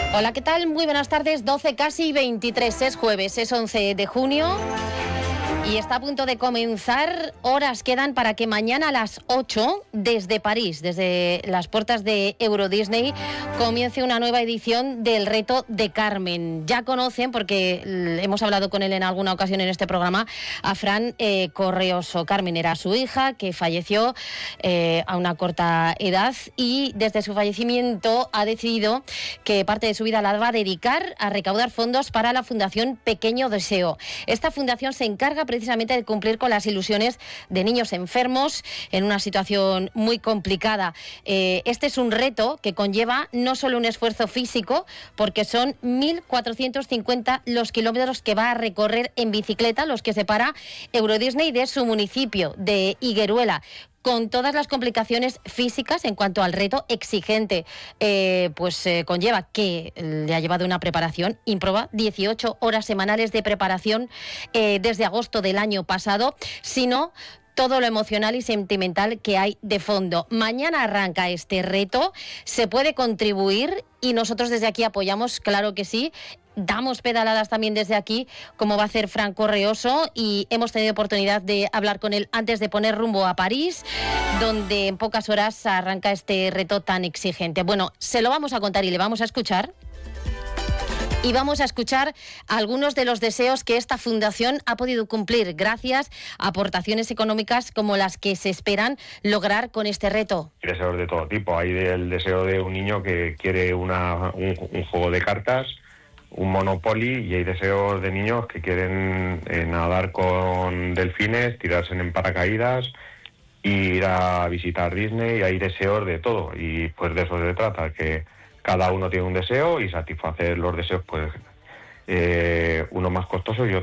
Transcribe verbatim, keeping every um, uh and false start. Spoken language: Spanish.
Hola, ¿qué tal? Muy buenas tardes, doce casi veintitrés, es jueves, es once de junio y está a punto de comenzar. Horas quedan para que mañana a las ocho, desde París, desde las puertas de Euro Disney, comience una nueva edición del Reto de Carmen. Ya conocen, porque hemos hablado con él en alguna ocasión en este programa, a Fran eh, Correoso. Carmen era su hija, que falleció eh, a una corta edad, y desde su fallecimiento ha decidido que parte de su vida la va a dedicar a recaudar fondos para la Fundación Pequeño Deseo. Esta fundación se encarga precisamente de cumplir con las ilusiones de niños enfermos en una situación muy complicada. Eh, este es un reto que conlleva no solo un esfuerzo físico, porque son mil cuatrocientos cincuenta los kilómetros que va a recorrer en bicicleta, los que separa Euro Disney de su municipio, de Higueruela, con todas las complicaciones físicas en cuanto al reto exigente. Eh, pues eh, conlleva que le ha llevado una preparación ímproba, dieciocho horas semanales de preparación eh, desde agosto del año pasado, sino todo lo emocional y sentimental que hay de fondo. Mañana arranca este reto, se puede contribuir y nosotros desde aquí apoyamos, claro que sí. Damos pedaladas también desde aquí, como va a hacer Fran Correoso, y hemos tenido oportunidad de hablar con él antes de poner rumbo a París, donde en pocas horas arranca este reto tan exigente. Bueno, se lo vamos a contar y le vamos a escuchar. Y vamos a escuchar algunos de los deseos que esta fundación ha podido cumplir gracias a aportaciones económicas como las que se esperan lograr con este reto. Deseos de todo tipo. Hay el deseo de un niño que quiere una, un, un juego de cartas, un Monopoly, y hay deseos de niños que quieren eh, nadar con delfines, tirarse en paracaídas, ir a visitar Disney. Hay deseos de todo, y pues de eso se trata, que cada uno tiene un deseo y satisfacer los deseos, pues eh, uno más costoso y otro